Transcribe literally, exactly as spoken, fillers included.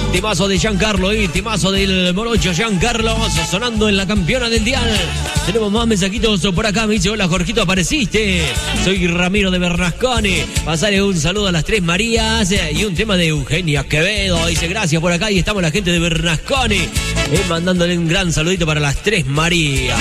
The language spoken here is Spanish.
Timazo de Giancarlo y timazo del morocho Giancarlo sonando en la campeona del dial. Tenemos más mensajitos por acá. Me dice: hola Jorgito, apareciste. Soy Ramiro de Bernasconi. Pasale un saludo a las tres Marías y un tema de Eugenia Quevedo. Dice: gracias por acá. Y estamos la gente de Bernasconi, eh, mandándole un gran saludito para las tres Marías.